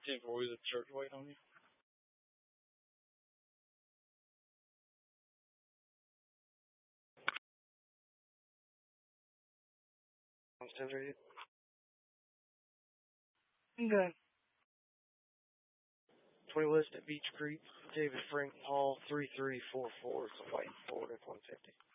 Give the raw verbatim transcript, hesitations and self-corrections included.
ten four, was a church waiting on you? I'm ten thirty. Okay. twenty West at Beach Creek, David Frank Paul, three three four four, it's a white Ford F one fifty.